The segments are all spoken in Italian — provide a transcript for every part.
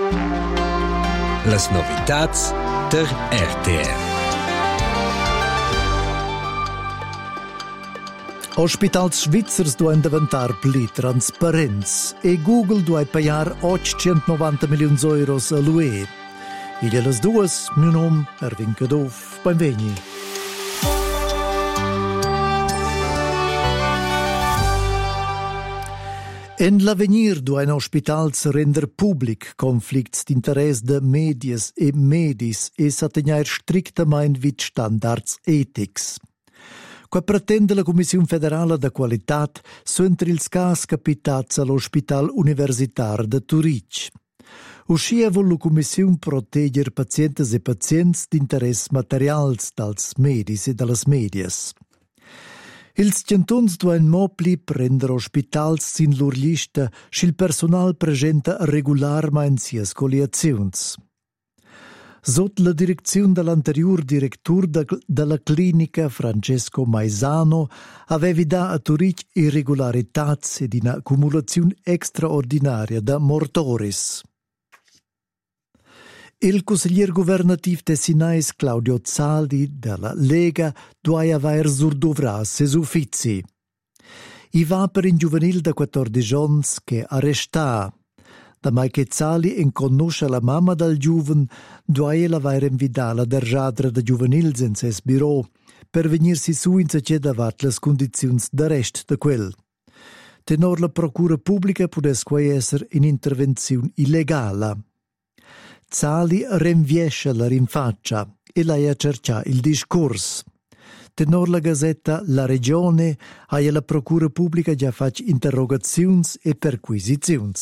Las novitats der RTR. Ospitals svizzers duein diventar pli transparents e Google duai pagar 890 milions euros a l'UE. Iglia las duas, mio nom Erwin Cadov, benvegni. En l'avenir duein ospitals render public conflicts d'interess de medias e medis e s'attegnair strictamain vid standards etics. Qua pretende la Commissione federale da qualitat suenter ils cas capitats all'Hospital Universitar de Zurich. Uscia vol la Commissione proteger pazientes e pazients d'interess materials dals medis e dallas medias. Ils centuns duein mopli prender ospitals sin lur lista s'il personal presenta regularmein sias coliaziuns. Sot la direzione dell'anterior direttur della clinica Francesco Maisano avevi da a Zurich irregolaritats ed una accumulazione extraordinaria da mortoris. Il consigliere governativo tessinais Claudio Zaldi della Lega duai aver surdovra ses uffizi. I va per un giovanil da 14 anni che arresta. Da mai che Zali in conosce la mamma del giuven, duai l'aver invitata der jadra da giovanils in ses bureau per venirsi su in se davat las condizioni d'arrest da quel. Tenor la procura pubblica pudes quai esser in intervenzione illegala. Zali rinviesce la rinfaccia e lei a cerca il discurs. Tenor la gazzetta La Regione ha la procura pubblica già fac interrogazioni e perquisizioni.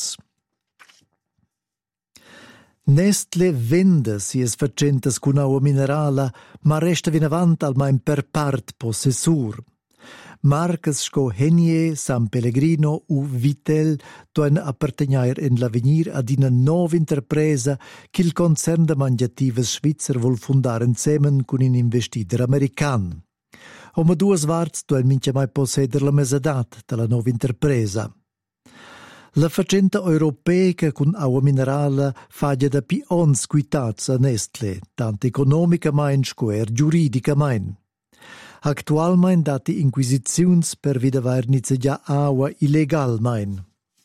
Nestle vende sies facentas cun aua minerala, ma resta vinavant almain per part possessur. Marcas sco Henier, San Pellegrino u Vittel doin appartegnair in l'avenir ad una nova interpresa che il concern de mangiatives svizzer vol fundar insemen cun un investider american. Oma duas varts doin mincha mai posseder la mesadat de la nova interpresa. La facenta europeica con aua minerala fagia da pi ons quitats a Nestle, tant economicamain scoer giuridicamain. Actualmain dati inquisiziuns per vidavar già aua illegalmain.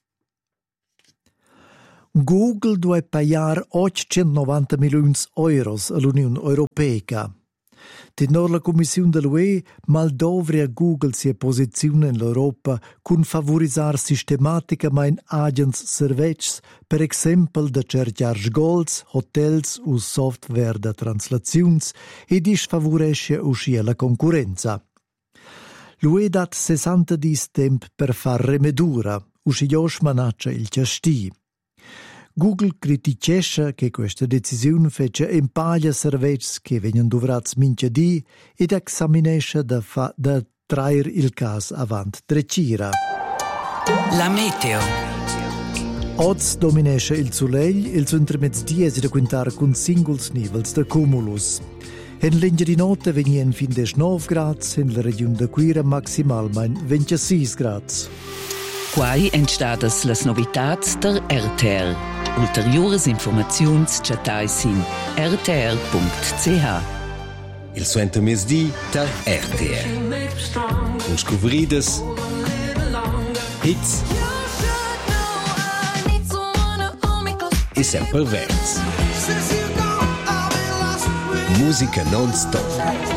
Google due pagar 890 milions euros all'Unione Europeica. Tenor la Commissione dell'UE maldovria Google sia posizione in l'Europa con favorisar sistematicamente agents servizzi, per esempio da cercar sgols, hotels o software da translazions e disfavoresce uscire la concorrenza. L'UE dat 60 dis temp per far remedura, usciglios manaccia il ciastì. Google criticesce che questa decisione fece impaglia servizi che vengono dovrats minchedì ed examinesce da traer il caso avant trecira. La meteo. Oz dominesce il soleil, il suo intermezdia si da quintar con singuls nivels da cumulus. In linea di notte venien fin 19 gradi, in la regione da Quira maximalmein 26 gradi. Quai entstadas las novitats der RTR. Ulteriores informaziuns chatais in rtr.ch. Il suo intermezdi der RTR. Un scobrides hits e sempre verts. Musica non stop.